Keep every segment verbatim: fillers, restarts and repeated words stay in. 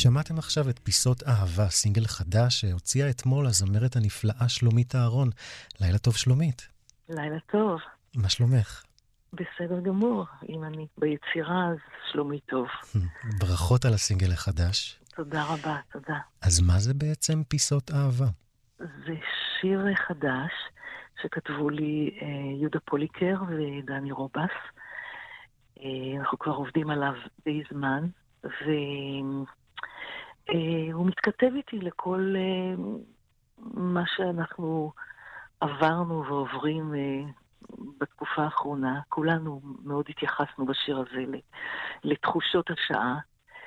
שמעתם עכשיו את פיסות אהבה, סינגל חדש שהוציאה אתמול הזמרת הנפלאה שלומית אהרון. לילה טוב שלומית. לילה טוב. מה שלומך? בסדר גמור. אם אני ביצירה אז שלומי טוב. ברכות על הסינגל החדש. תודה רבה, תודה. אז מה זה בעצם פיסות אהבה? זה שיר חדש שכתבו לי אה, יהודה פוליקר ודני רובס. אה, אנחנו כבר עובדים עליו די זמן, והוא אה, מתכתב איתי לכל אה, מה שאנחנו עברנו ועוברים אה, בתקופה האחרונה. כולנו מאוד התייחסנו בשיר הזה לתחושות השעה,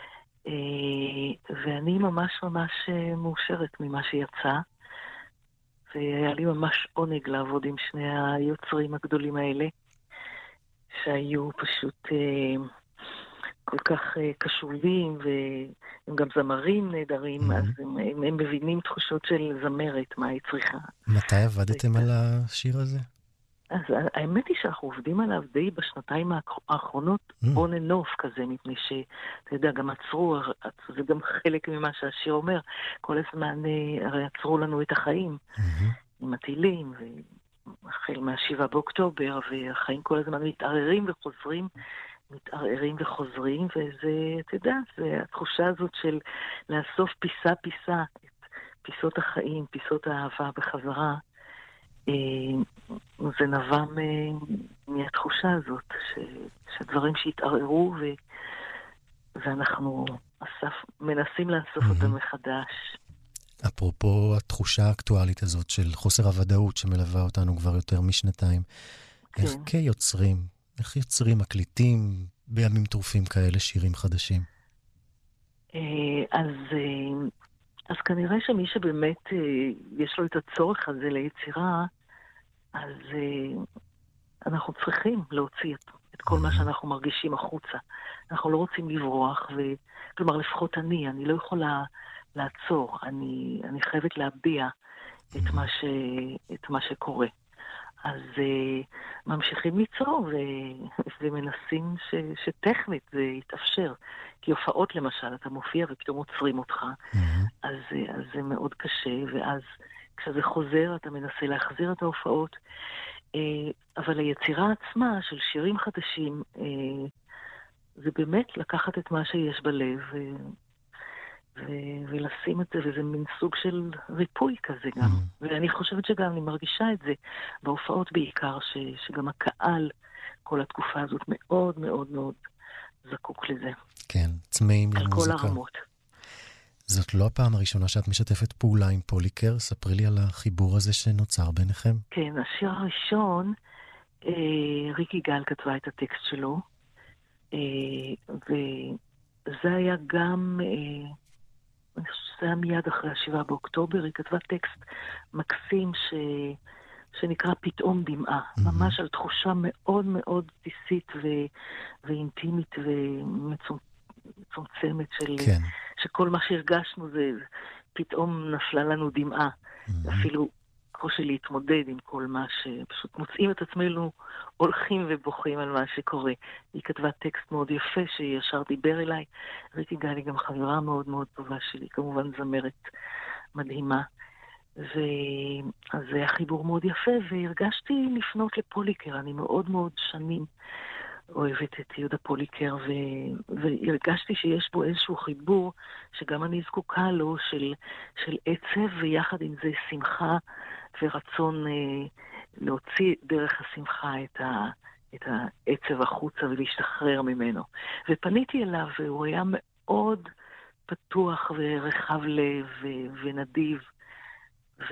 ואני ממש ממש מאושרת ממה שיצא, והיה לי ממש עונג לעבוד עם שני היוצרים הגדולים האלה, שהיו פשוט כל כך קשובים, והם גם זמרים נהדרים, mm-hmm. אז הם, הם, הם מבינים תחושות של זמרת, מה היא צריכה. מתי עבדתם על השיר הזה? אז האמת היא שאנחנו עובדים עליו די בשנתיים האחרונות on and off כזה, מפני שאתה יודע, גם עצרו, זה גם חלק ממה שהשיר אומר, כל הזמן הרי עצרו לנו את החיים, עם הטילים, והחל מהשבעה באוקטובר, והחיים כל הזמן מתערערים וחוזרים, מתערערים וחוזרים, וזה, אתה יודע, זה התחושה הזאת של לאסוף פיסה פיסה, את פיסות החיים, פיסות האהבה בחזרה, זה נבע מהתחושה הזאת, שהדברים שהתערערו ואנחנו מנסים לאסוף אותם מחדש. אפרופו התחושה האקטואלית הזאת של חוסר הוודאות שמלווה אותנו כבר יותר משנתיים, איך כיוצרים, איך יוצרים מקליטים בימים טרופים כאלה שירים חדשים? אז... אז כנראה שמי שבאמת יש לו את הצורך הזה ליצירה, אז אנחנו צריכים להוציא את, את כל מה שאנחנו מרגישים החוצה. אנחנו לא רוצים לברוח, ו... כלומר לפחות אני, אני לא יכולה לעצור, אני, אני חייבת להביע את מה, ש... את מה שקורה. אז uh, ממשיכים ליצור ו... ומנסים ש... שטכנית זה יתאפשר. כי הופעות למשל, אתה מופיע ופתאום עוצרים אותך, mm-hmm. אז, אז זה מאוד קשה, ואז כשזה חוזר אתה מנסה להחזיר את ההופעות, uh, אבל היצירה עצמה של שירים חדשים, uh, זה באמת לקחת את מה שיש בלב, ו... ו- ולשים את זה, וזה מין סוג של ריפוי כזה גם. Mm-hmm. ואני חושבת שגם אני מרגישה את זה בהופעות בעיקר, ש- שגם הקהל כל התקופה הזאת מאוד מאוד מאוד זקוק לזה. כן, צמאים למוזיקה. על כל הרמות. זאת לא הפעם הראשונה שאת משתפת פעולה עם פוליקר, ספרי לי על החיבור הזה שנוצר ביניכם. כן, השיר הראשון, אה, ריקי גל כתבה את הטקסט שלו, אה, וזה היה גם... אה, אני חושבת שזה היה מיד אחרי השבעה באוקטובר, היא כתבה טקסט מקסים ש... שנקרא פתאום דמעה, mm-hmm. ממש על תחושה מאוד מאוד בסיסית ו... ואינטימית ומצומצמת של... כן. שכל מה שהרגשנו זה פתאום נפלה לנו דמעה, mm-hmm. אפילו קושי להתמודד עם כל מה שפשוט מוצאים את עצמנו הולכים ובוכים על מה שקורה. היא כתבה טקסט מאוד יפה שישר דיבר אליי. ריקי גל היא גם חברה מאוד מאוד טובה שלי, כמובן זמרת מדהימה. ואז זה היה חיבור מאוד יפה, והרגשתי לפנות לפוליקר. אני מאוד מאוד שנים אוהבת את יהודה פוליקר, ו... והרגשתי שיש בו איזשהו חיבור שגם אני זקוקה לו, של, של עצב, ויחד עם זה שמחה ורצון אה, להוציא דרך השמחה את, ה... את העצב החוצה ולהשתחרר ממנו. ופניתי אליו, והוא היה מאוד פתוח ורחב לב ו... ונדיב, ו...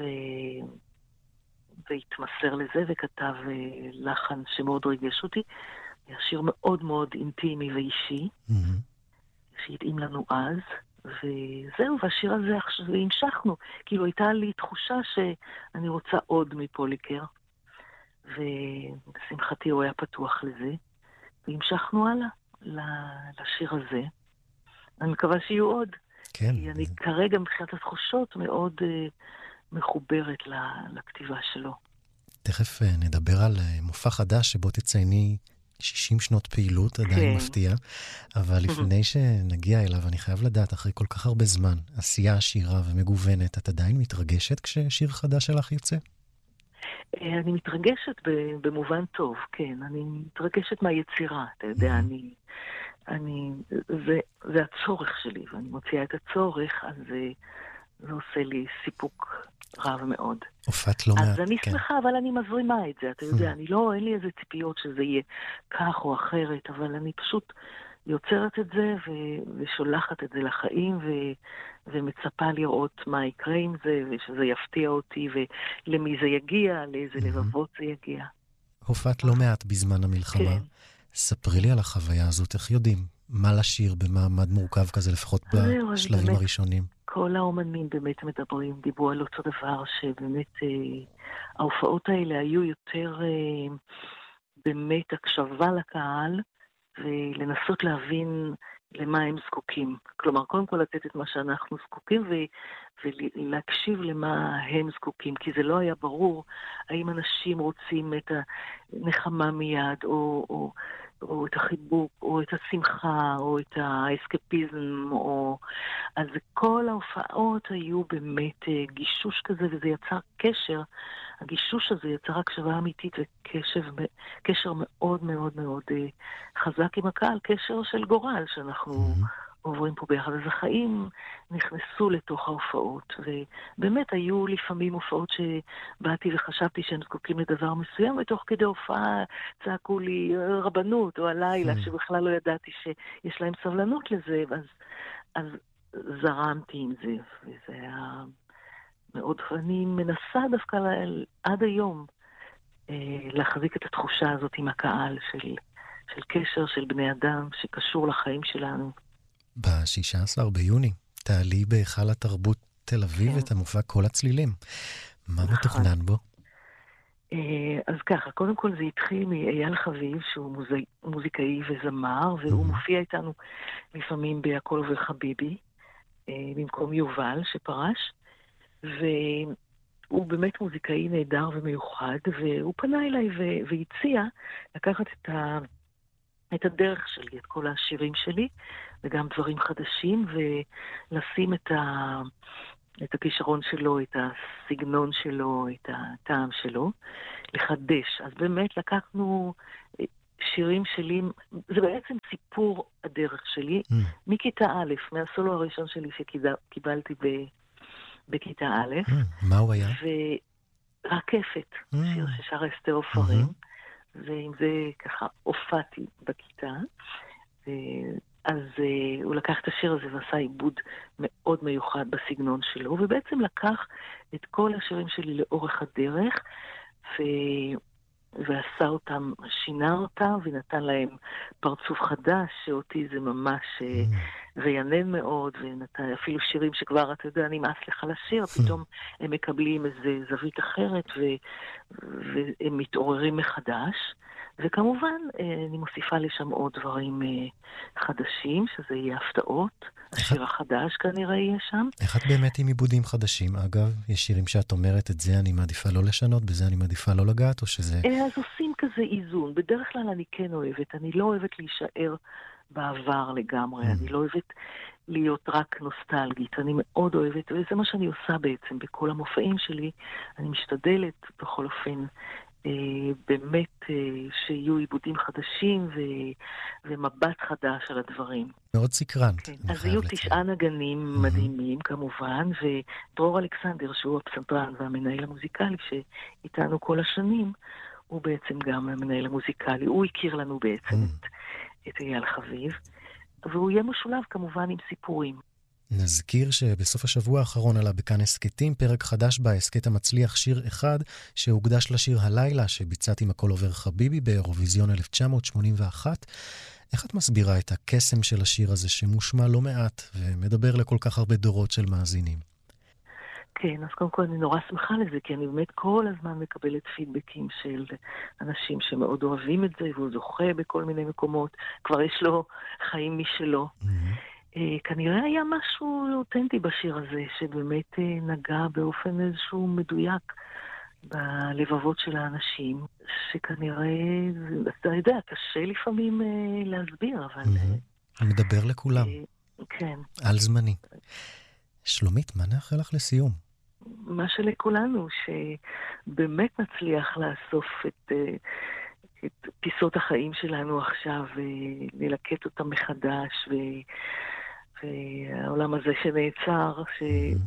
והתמסר לזה וכתב אה, לחן שמאוד ריגש אותי. השיר מאוד מאוד אינטימי ואישי, mm-hmm. שהתאים לנו אז, וזהו, והשיר הזה המשכנו, כאילו הייתה לי תחושה שאני רוצה עוד מפוליקר, ובשמחתי הוא היה פתוח לזה, והמשכנו הלאה לשיר הזה. אני מקווה שיהיו עוד, כן. כי אני כרגע מבחינת התחושות מאוד uh, מחוברת לכתיבה שלו. תכף נדבר על מופע חדש שבו תצייני שישים שנות פעילות, עדיין כן. מפתיע, אבל לפני שנגיע אליו, אני חייב לדעת, אחרי כל כך הרבה זמן, עשייה עשירה ומגוונת, את עדיין מתרגשת כששיר חדש שלך יוצא? אני מתרגשת במובן טוב, כן. אני מתרגשת מהיצירה, אתה יודע, אני... אני... זה, זה הצורך שלי, ואני מוציאה את הצורך, אז זה, זה עושה לי סיפוק רב מאוד. הופעת לא מעט, אז אני כן. שמחה, אבל אני מזרימה את זה, אתה יודע, אני לא, אין לי איזה ציפיות שזה יהיה כך או אחרת, אבל אני פשוט יוצרת את זה ו- ושולחת את זה לחיים ו- ומצפה לראות מה יקרה עם זה, ושזה יפתיע אותי ולמי זה יגיע, לאיזה לבבות זה יגיע. הופעת לא מעט בזמן המלחמה. כן. ספרי לי על החוויה הזאת, איך יודעים מה לשיר במעמד מורכב כזה, לפחות בשלבים באמת, הראשונים? כל האומנים באמת מדברים, דיברו על אותו דבר, שבאמת אה, ההופעות האלה היו יותר אה, באמת הקשבה לקהל, ולנסות להבין למה הם זקוקים. כלומר, קודם כל לתת את מה שאנחנו זקוקים, ו- ולהקשיב למה הם זקוקים, כי זה לא היה ברור האם אנשים רוצים את הנחמה מיד, או, או, או את החיבוק, או את השמחה, או את האסקפיזם, או... אז כל ההופעות היו באמת גישוש כזה, וזה יצר קשר. הגישוש הזה יצר הקשבה אמיתית וקשר מאוד מאוד מאוד חזק עם הקהל, קשר של גורל שאנחנו mm-hmm. עוברים פה ביחד. אז החיים נכנסו לתוך ההופעות, ובאמת היו לפעמים הופעות שבאתי וחשבתי שהם זקוקים לדבר מסוים, ותוך כדי הופעה צעקו לי רבנות או הלילה, mm-hmm. שבכלל לא ידעתי שיש להם סבלנות לזה, אז, אז זרמתי עם זה, וזה היה... מאוד, ואני מנסה דווקא עד היום אה, להחזיק את התחושה הזאת עם הקהל של, של קשר של בני אדם שקשור לחיים שלנו. ב-שישה עשר ביוני תעלי בהיכל התרבות תל אביב כן. את המופע כל הצלילים. מה נכון. מתוכנן בו? אה, אז ככה, קודם כל זה התחיל מאייל חביב, שהוא מוזי, מוזיקאי וזמר, והוא mm-hmm. מופיע איתנו לפעמים בהכל עובר חביבי, אה, במקום יובל שפרש. והוא באמת מוזיקאי נהדר ומיוחד, והוא פנה אליי ו- והציע לקחת את, ה- את הדרך שלי, את כל השירים שלי, וגם דברים חדשים, ולשים את, ה- את הכישרון שלו, את הסגנון שלו, את הטעם שלו, לחדש. אז באמת לקחנו שירים שלי, זה בעצם סיפור הדרך שלי, mm. מכיתה א', מהסולו הראשון שלי שקיבלתי ב... בכיתה א', מה הוא היה? ורקפת, שיר ששר אסתר עופרים, ועם זה ככה הופעתי בכיתה, אז הוא לקח את השיר הזה ועשה עיבוד מאוד מיוחד בסגנון שלו, ובעצם לקח את כל השירים שלי לאורך הדרך, ו... ועשה אותם, שינה אותם, ונתן להם פרצוף חדש, שאותי זה ממש רענן מאוד, ונתן אפילו שירים שכבר, אתה יודע, נמאס לך לשיר, פתאום הם מקבלים איזו זווית אחרת, ו... והם מתעוררים מחדש. וכמובן, אני מוסיפה לשם עוד דברים חדשים, שזה יהיה הפתעות. השיר החדש כנראה יהיה שם. איך את באמת עם עיבודים חדשים? אגב, יש שירים שאת אומרת, את זה אני מעדיפה לא לשנות, בזה אני מעדיפה לא לגעת, או שזה... אז עושים כזה איזון. בדרך כלל אני כן אוהבת. אני לא אוהבת להישאר בעבר לגמרי. אני לא אוהבת להיות רק נוסטלגית. אני מאוד אוהבת, וזה מה שאני עושה בעצם בכל המופעים שלי. אני משתדלת בכל אופן באמת שיהיו עיבודים חדשים ומבט חדש על הדברים. מאוד סקרנט. אז יהיו תשעה נגנים מדהימים כמובן, ודרור אלכסנדר שהוא הפסנתרן והמנהל המוזיקלי שאיתנו כל השנים, הוא בעצם גם המנהל המוזיקלי, הוא הכיר לנו בעצם את אייל חביב, והוא יהיה משולב כמובן עם סיפורים. נזכיר שבסוף השבוע האחרון עלה בכאן הסקטים פרק חדש בהסקט המצליח שיר אחד שהוקדש לשיר הלילה שביצעת עם הכל עובר חביבי באירוויזיון אלף תשע מאות שמונים ואחת. איך את מסבירה את הקסם של השיר הזה שמושמע לא מעט ומדבר לכל כך הרבה דורות של מאזינים? כן, אז קודם כל אני נורא שמחה לזה, כי אני באמת כל הזמן מקבלת פידבקים של אנשים שמאוד אוהבים את זה, והוא זוכה בכל מיני מקומות, כבר יש לו חיים משלו. Mm-hmm. כנראה היה משהו אותנטי בשיר הזה, שבאמת נגע באופן איזשהו מדויק בלבבות של האנשים, שכנראה, אתה יודע, קשה לפעמים אה, להסביר, אבל... Mm-hmm. אה, מדבר לכולם. אה, כן. על זמני. שלומית, מה נאחל לך לסיום? מה שלכולנו, שבאמת נצליח לאסוף את, את פיסות החיים שלנו עכשיו, וללקט אותם מחדש, ו, והעולם הזה שנעצר, ש,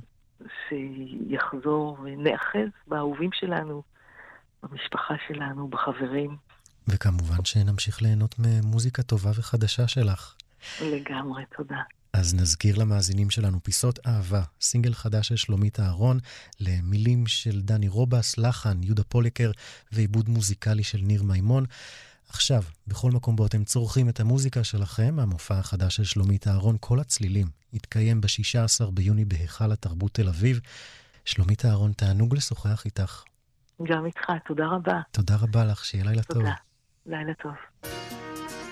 שיחזור ונאחז באהובים שלנו, במשפחה שלנו, בחברים. וכמובן שנמשיך ליהנות ממוזיקה טובה וחדשה שלך. לגמרי, תודה. אז נזכיר למאזינים שלנו פיסות אהבה, סינגל חדש של שלומית אהרון, למילים של דני רובס, לחן, יהודה פוליקר ועיבוד מוזיקלי של ניר מימון. עכשיו, בכל מקום בו אתם צורכים את המוזיקה שלכם, המופע החדש של שלומית אהרון, כל הצלילים, יתקיים ב-שישה עשר ביוני בהיכל התרבות תל אביב. שלומית אהרון, תענוג לשוחח איתך. גם איתך, תודה רבה. תודה רבה לך, שיהיה לילה טוב. תודה, לילה טוב.